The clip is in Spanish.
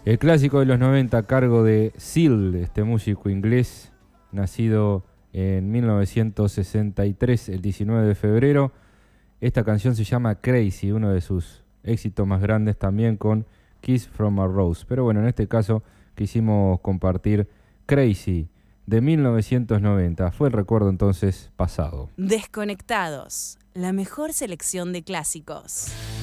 El clásico de los 90 a cargo de Seal, este músico inglés, nacido en 1963, el 19 de febrero. Esta canción se llama Crazy, uno de sus éxitos más grandes también con Kiss from a Rose. Pero bueno, en este caso quisimos compartir Crazy de 1990. Fue el recuerdo entonces pasado. Desconectados, la mejor selección de clásicos.